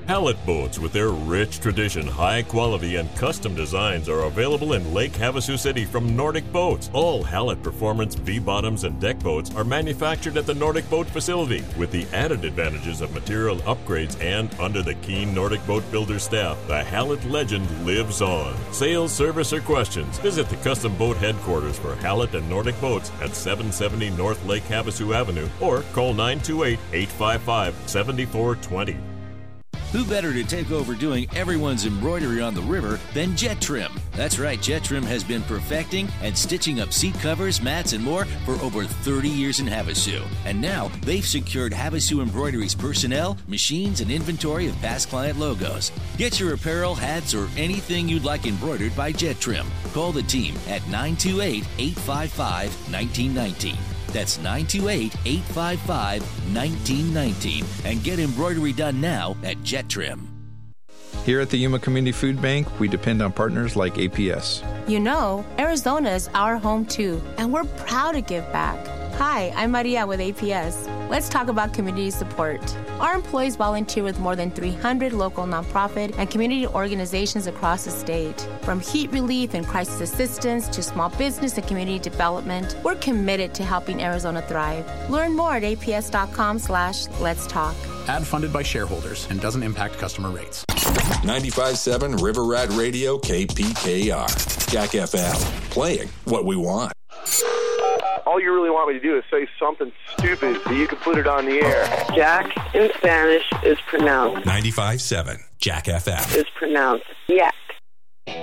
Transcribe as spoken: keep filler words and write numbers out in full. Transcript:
Hallett boats with their rich tradition, high quality, and custom designs are available in Lake Havasu City from Nordic Boats. All Hallett Performance V-bottoms and deck boats are manufactured at the Nordic Boat facility with the added advantages of material upgrades, and under the keen Nordic Boat Builder staff, the Hallett legend lives on. Sales, service, or questions, visit the custom boat headquarters for Hallett and Nordic Boats at seven seventy North Lake Havasu Avenue or call nine two eight, eight five five, seven four two zero. Who better to take over doing everyone's embroidery on the river than Jet Trim? That's right, Jet Trim has been perfecting and stitching up seat covers, mats, and more for over thirty years in Havasu. And now they've secured Havasu Embroidery's personnel, machines, and inventory of past client logos. Get your apparel, hats, or anything you'd like embroidered by Jet Trim. Call the team at nine two eight, eight five five, one nine one nine. That's nine two eight, eight five five, one nine one nine and get embroidery done now at Jet Trim. Here at the Yuma Community Food Bank, we depend on partners like A P S. You know, Arizona is our home too, and we're proud to give back. Hi, I'm Maria with A P S. Let's talk about community support. Our employees volunteer with more than three hundred local nonprofit and community organizations across the state. From heat relief and crisis assistance to small business and community development, we're committed to helping Arizona thrive. Learn more at aps.com slash let's talk. Ad funded by shareholders and doesn't impact customer rates. ninety-five point seven River Rat Radio, K P K R. Jack F M, playing what we want. All you really want me to do is say something stupid so you can put it on the air. Jack in Spanish is pronounced. ninety-five point seven Jack F M. Is pronounced. Yeah.